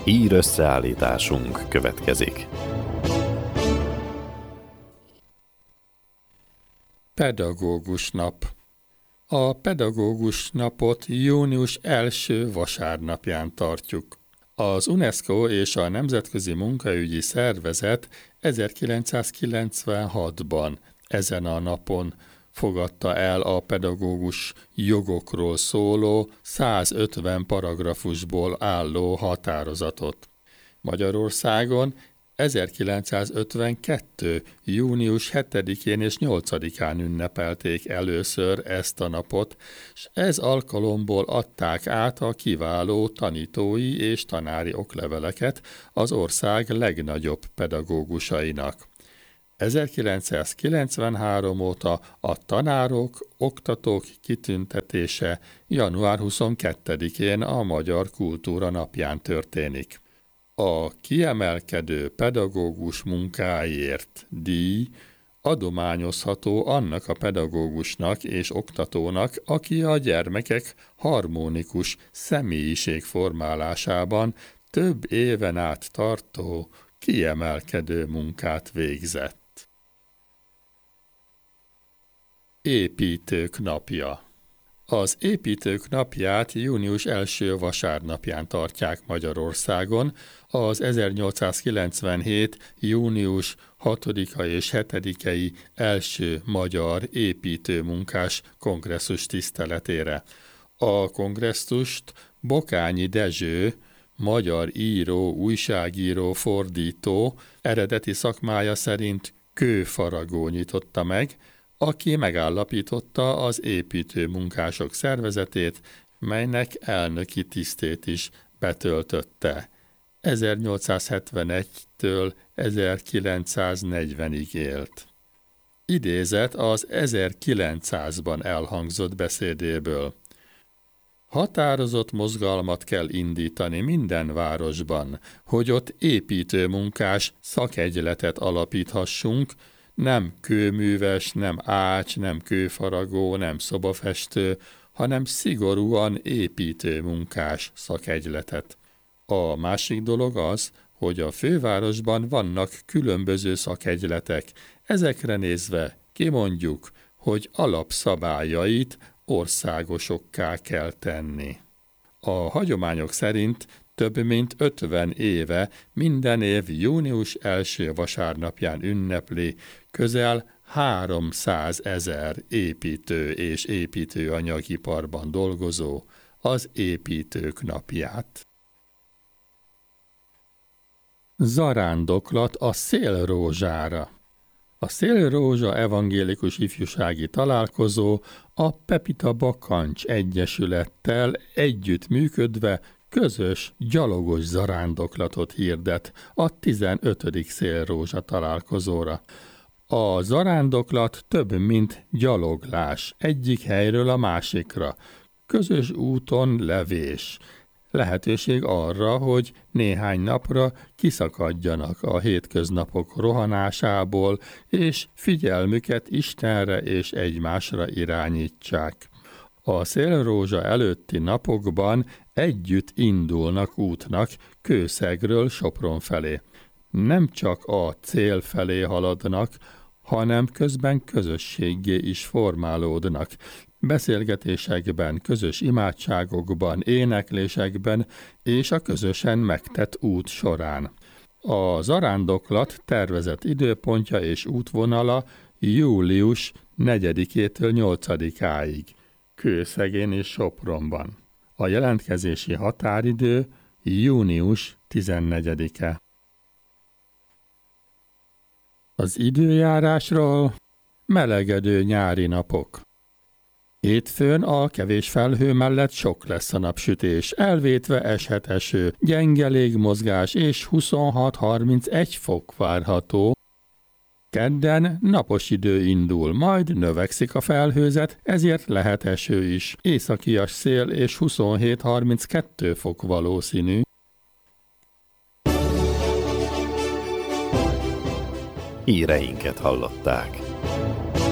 Hírösszeállításunk következik. Pedagógus nap. A pedagógus napot június első vasárnapján tartjuk. Az UNESCO és a Nemzetközi Munkaügyi Szervezet 1996-ban ezen a napon fogadta el a pedagógus jogokról szóló 150 paragrafusból álló határozatot. Magyarországon 1952. június 7-én és 8-án ünnepelték először ezt a napot, s ez alkalomból adták át a kiváló tanítói és tanári okleveleket az ország legnagyobb pedagógusainak. 1993 óta a tanárok, oktatók kitüntetése január 22-én a Magyar Kultúra Napján történik. A kiemelkedő pedagógus munkáért díj adományozható annak a pedagógusnak és oktatónak, aki a gyermekek harmonikus személyiségformálásában több éven át tartó kiemelkedő munkát végzett. Építők napja. Az építők napját június első vasárnapján tartják Magyarországon, az 1897. június 6-a és 7-i első magyar építőmunkás kongresszus tiszteletére. A kongresszust Bokányi Dezső, magyar író, újságíró, fordító, eredeti szakmája szerint kőfaragó nyitotta meg, aki megállapította az építőmunkások szervezetét, melynek elnöki tisztét is betöltötte. 1871-től 1940-ig élt. Idézet az 1900-ban elhangzott beszédéből. Határozott mozgalmat kell indítani minden városban, hogy ott építőmunkás szakegyletet alapíthassunk, nem kőműves, nem ács, nem kőfaragó, nem szobafestő, hanem szigorúan építőmunkás szakegyletet. A másik dolog az, hogy a fővárosban vannak különböző szakegyletek, ezekre nézve kimondjuk, hogy alapszabályait országosokká kell tenni. A hagyományok szerint több mint 50 éve minden év június első vasárnapján ünnepli közel 300 000 építő és építőanyagiparban dolgozó az építők napját. Zarándoklat a Szélrózsára. A Szélrózsa evangélikus ifjúsági találkozó a Pepita Bakancs Egyesülettel együttműködve közös gyalogos zarándoklatot hirdet a 15. Szélrózsa találkozóra. A zarándoklat több mint gyaloglás egyik helyről a másikra, közös úton levés. Lehetőség arra, hogy néhány napra kiszakadjanak a hétköznapok rohanásából, és figyelmüket Istenre és egymásra irányítsák. A Szélrózsa előtti napokban együtt indulnak útnak Kőszegről Sopron felé. Nem csak a cél felé haladnak, hanem közben közösséggé is formálódnak. Beszélgetésekben, közös imádságokban, éneklésekben és a közösen megtett út során. A zarándoklat tervezett időpontja és útvonala július 4-től 8-áig, Kőszegén és Sopronban. A jelentkezési határidő június 14-e. Az időjárásról melegedő nyári napok. Hétfőn a kevés felhő mellett sok lesz a napsütés, elvétve eshet eső, gyenge légmozgás és 26-31 fok várható. Kedden napos idő indul, majd növekszik a felhőzet, ezért lehet eső is. Északias szél és 27-32 fok valószínű. Híreinket hallották.